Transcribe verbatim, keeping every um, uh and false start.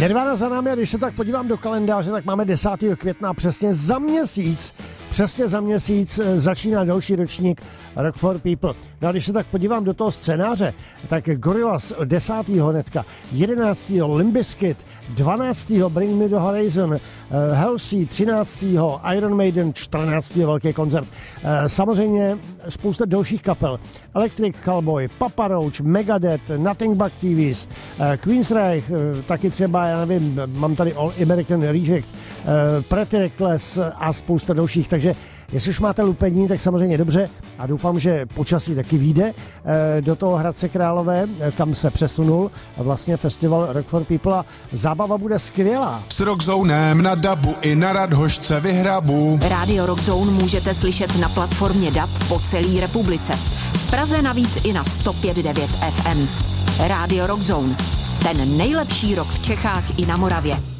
Nirvana za námi, a když se tak podívám do kalendáře, tak máme desátého května, přesně za měsíc, přesně za měsíc začíná další ročník Rock for People. No a když se tak podívám do toho scénáře, tak Gorillaz desátého hnedka, jedenáctého Limp Bizkit, dvanáctého Bring Me the Horizon, Halsey třináctého Iron Maiden, čtrnáctého velký koncert. Samozřejmě spousta dalších kapel. Electric Callboy, Papa Roach, Megadeth, Nothing But T Vs, Queensryche, taky třeba, já nevím, mám tady All American Reject, Pretty Reckless a spousta dalších, takže jestli už máte lupení, tak samozřejmě dobře a doufám, že počasí taky vyjde do toho Hradce Králové, kam se přesunul vlastně festival Rock for People a zábava bude skvělá. S Rockzonem na dabu i na Radhošce vyhrabu. Rádio Rockzone můžete slyšet na platformě D A B po celé republice. V Praze navíc i na sto pět devět F M. Rádio Rockzone. Ten nejlepší rock v Čechách i na Moravě.